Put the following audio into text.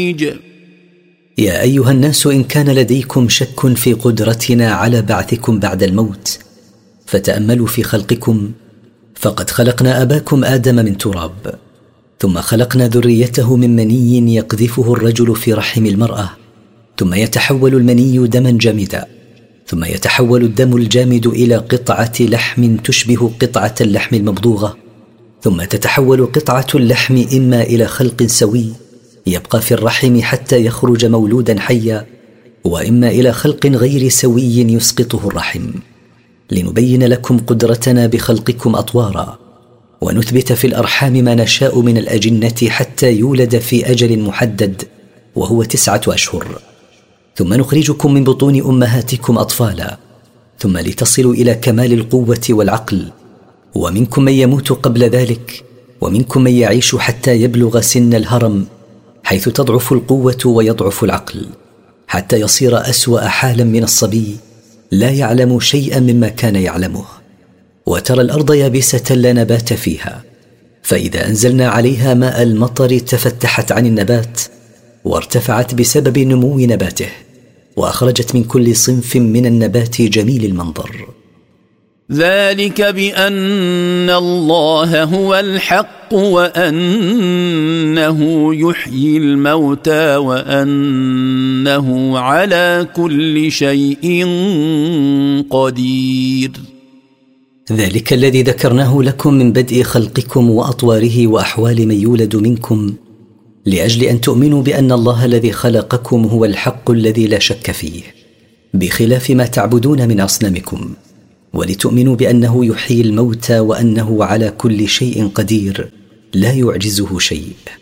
يا أيها الناس، إن كان لديكم شك في قدرتنا على بعثكم بعد الموت فتأملوا في خلقكم، فقد خلقنا أباكم آدم من تراب، ثم خلقنا ذريته من مني يقذفه الرجل في رحم المرأة، ثم يتحول المني دما جامدا، ثم يتحول الدم الجامد إلى قطعة لحم تشبه قطعة اللحم الممضوغة، ثم تتحول قطعة اللحم إما إلى خلق سوي يبقى في الرحم حتى يخرج مولودا حيا، وإما إلى خلق غير سوي يسقطه الرحم، لنبين لكم قدرتنا بخلقكم أطوارا، ونثبت في الأرحام ما نشاء من الأجنة حتى يولد في أجل محدد وهو 9 أشهر، ثم نخرجكم من بطون أمهاتكم أطفالا، ثم لتصلوا إلى كمال القوة والعقل، ومنكم من يموت قبل ذلك، ومنكم من يعيش حتى يبلغ سن الهرم، حيث تضعف القوة ويضعف العقل، حتى يصير أسوأ حالا من الصبي لا يعلم شيئا مما كان يعلمه. وترى الأرض يابسة لا نبات فيها، فإذا أنزلنا عليها ماء المطر تفتحت عن النبات وارتفعت بسبب نمو نباته، وأخرجت من كل صنف من النبات جميل المنظر. ذلك بأن الله هو الحق، وأنه يحيي الموتى، وأنه على كل شيء قدير. ذلك الذي ذكرناه لكم من بدء خلقكم وأطواره وأحوال من يولد منكم، لأجل أن تؤمنوا بأن الله الذي خلقكم هو الحق الذي لا شك فيه، بخلاف ما تعبدون من أصنامكم، ولتؤمنوا بأنه يحيي الموتى، وأنه على كل شيء قدير لا يعجزه شيء.